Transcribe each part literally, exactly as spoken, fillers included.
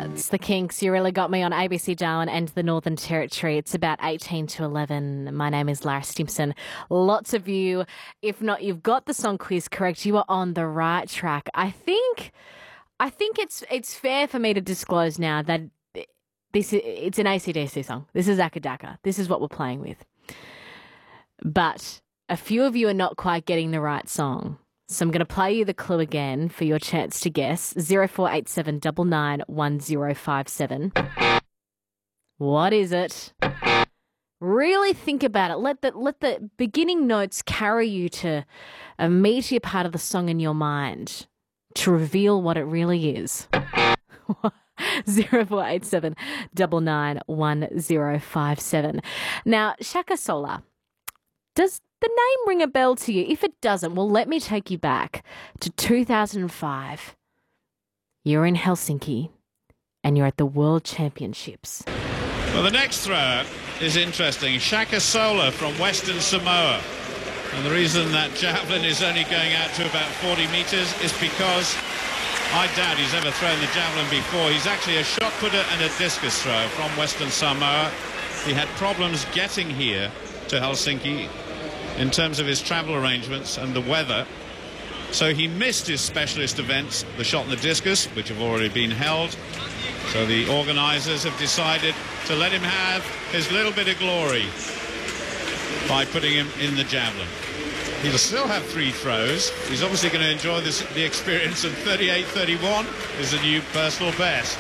It's the Kinks. You really got me on A B C Darwin and the Northern Territory. It's about eighteen to eleven. My name is Lara Stimson. Lots of you, if not you've got the song quiz correct, you are on the right track. I think I think it's it's fair for me to disclose now that this it's an A C D C song. This is Akadaka. This is what we're playing with. But a few of you are not quite getting the right song. So I'm going to play you the clue again for your chance to guess. zero four eight seven nine nine one zero five seven. What is it? Really think about it. Let the, let the beginning notes carry you to a meatier part of the song in your mind to reveal what it really is. zero four eight seven nine nine one zero five seven. Now, Shaka Sola, does the name ring a bell to you? If it doesn't, well, let me take you back to two thousand five. You're in Helsinki and you're at the World Championships. Well, the next thrower is interesting. Shaka Sola from Western Samoa. And the reason that javelin is only going out to about forty metres is because I doubt he's ever thrown the javelin before. He's actually a shot putter and a discus thrower from Western Samoa. He had problems getting here to Helsinki in terms of his travel arrangements and the weather. So he missed his specialist events, the shot and the discus, which have already been held. So the organisers have decided to let him have his little bit of glory by putting him in the javelin. He'll still have three throws. He's obviously going to enjoy this, the experience, and thirty-eight thirty-one is a new personal best.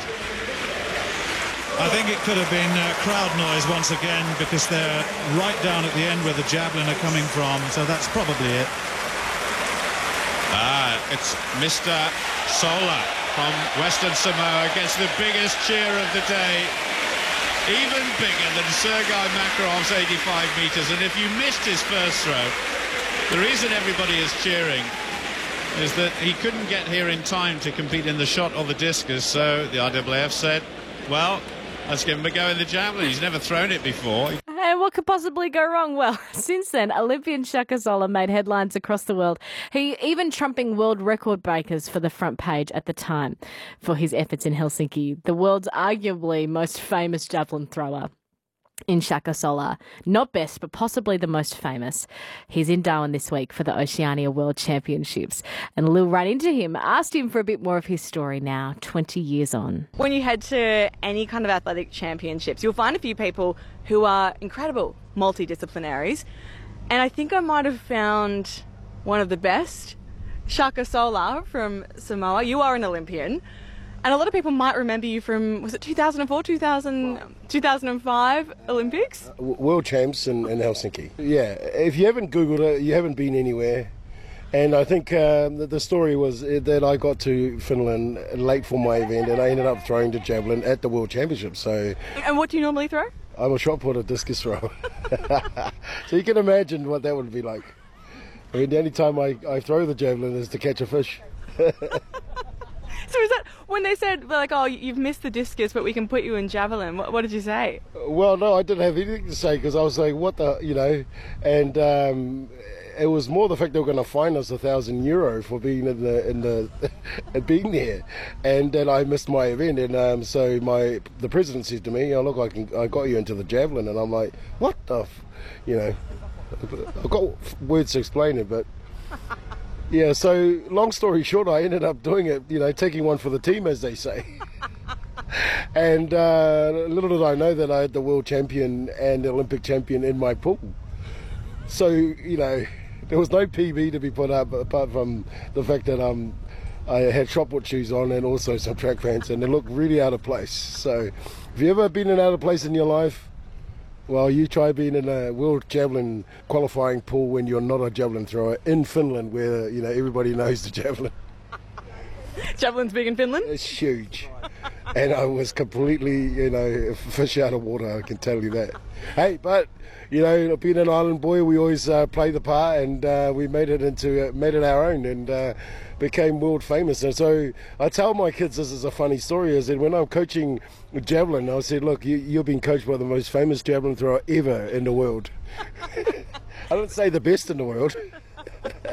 I think it could have been uh, crowd noise once again, because they're right down at the end where the javelin are coming from, so that's probably it. Ah, it's Mister Sola from Western Samoa gets the biggest cheer of the day, even bigger than Sergei Makarov's eighty-five metres. And if you missed his first throw, the reason everybody is cheering is that he couldn't get here in time to compete in the shot or the discus, so the I W A F said, well, let's give him a go in the javelin. He's never thrown it before. And what could possibly go wrong? Well, since then, Olympian Shaka Sola made headlines across the world. He even trumping world record breakers for the front page at the time for his efforts in Helsinki, the world's arguably most famous javelin thrower. In Shaka Sola, not best, but possibly the most famous. He's in Darwin this week for the Oceania World Championships. And Lil ran into him, asked him for a bit more of his story now, twenty years on. When you head to any kind of athletic championships, you'll find a few people who are incredible multidisciplinaries. And I think I might have found one of the best, Shaka Sola from Samoa. You are an Olympian. And a lot of people might remember you from, was it two thousand four, two thousand, two thousand five Olympics? Uh, world champs in, in Helsinki. Yeah, if you haven't Googled it, you haven't been anywhere. And I think uh, the, the story was that I got to Finland late for my event and I ended up throwing the javelin at the World Championships. So, and what do you normally throw? I'm a shot putter, discus thrower. So you can imagine what that would be like. I mean, the only time I, I throw the javelin is to catch a fish. So is that when they said, like, oh, you've missed the discus, but we can put you in javelin? What, what did you say? Well, no, I didn't have anything to say because I was like, what the, you know, and um, it was more the fact they were going to fine us a thousand euro for being in the in the being there, and then I missed my event, and um, so my the president said to me, oh look, I can I got you into the javelin, and I'm like, what the, f-? you know, I've got words to explain it, but. Yeah, so long story short, I ended up doing it, you know, taking one for the team, as they say. And uh, little did I know that I had the world champion and the Olympic champion in my pool. So, you know, there was no P B to be put up apart from the fact that um, I had shot put shoes on and also some track pants, and they looked really out of place. So, have you ever been in out of place in your life? Well, you try being in a world javelin qualifying pool when you're not a javelin thrower in Finland, where, you know, everybody knows the javelin. Javelin's big in Finland? It's huge. And I was completely, you know, fish out of water, I can tell you that. Hey, but, you know, being an island boy, we always uh, play the part, and uh, we made it into, uh, made it our own, and uh, became world famous. And so I tell my kids this is a funny story, is that when I'm coaching javelin, I said, look, you, you're being coached by the most famous javelin thrower ever in the world. I don't say the best in the world.